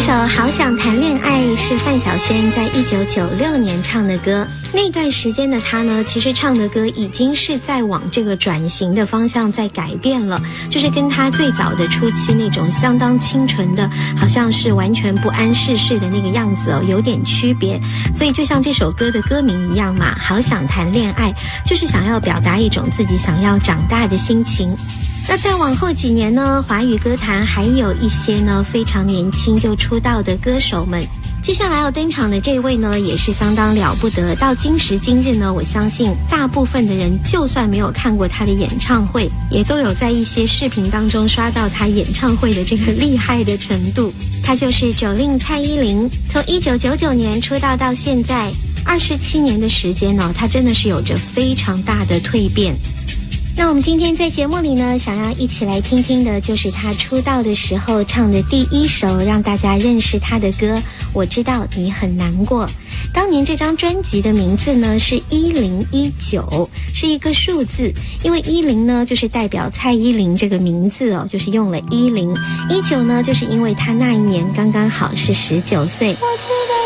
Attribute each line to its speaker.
Speaker 1: 首《好想谈恋爱》是范晓萱在1996年唱的歌。那段时间的她呢，其实唱的歌已经是在往这个转型的方向在改变了，就是跟她最早的初期那种相当清纯的，好像是完全不谙世事的那个样子有点区别。所以就像这首歌的歌名一样嘛，好想谈恋爱，就是想要表达一种自己想要长大的心情。那再往后几年呢，华语歌坛还有一些呢非常年轻就出道的歌手们。接下来要登场的这位呢，也是相当了不得。到今时今日呢，我相信大部分的人就算没有看过他的演唱会，也都有在一些视频当中刷到他演唱会的这个厉害的程度。他就是9令蔡依林，从1999年出道到现在27年的时间呢，他真的是有着非常大的蜕变。那我们今天在节目里呢，想要一起来听听的就是他出道的时候唱的第一首让大家认识他的歌《我知道你很难过》。当年这张专辑的名字呢是1019，是一个数字，因为10呢就是代表蔡依林这个名字就是用了10，19呢就是因为他那一年刚刚好是19岁。我知道